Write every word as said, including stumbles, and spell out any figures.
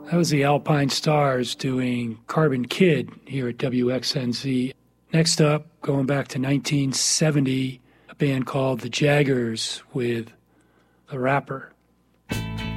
That was the Alpine Stars doing Carbon Kid here at W X N Z. Next up, going back to nineteen seventy, a band called The Jaggers with The Rapper.